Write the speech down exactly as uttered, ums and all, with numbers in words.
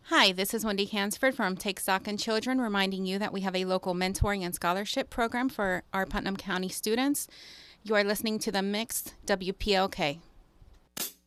Hi, this is Wendy Hansford from Take Stock in Children, reminding you that we have a local mentoring and scholarship program for our Putnam County students. You are listening to The Mix, W P L K.